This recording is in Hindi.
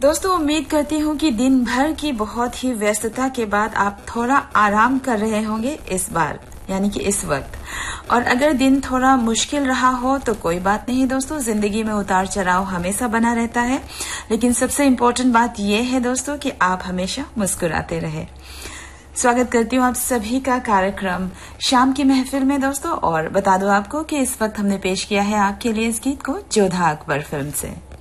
दोस्तों, उम्मीद करती हूँ कि दिन भर की बहुत ही व्यस्तता के बाद आप थोड़ा आराम कर रहे होंगे इस बार, यानी कि इस वक्त। और अगर दिन थोड़ा मुश्किल रहा हो तो कोई बात नहीं दोस्तों, जिंदगी में उतार चढ़ाव हमेशा बना रहता है, लेकिन सबसे इम्पोर्टेंट बात यह है दोस्तों कि आप हमेशा मुस्कुराते रहे। स्वागत करती हूँ आप सभी का कार्यक्रम शाम की महफिल में दोस्तों। और बता दो आपको कि इस वक्त हमने पेश किया है आपके लिए इस गीत को जोधा अकबर फिल्म से।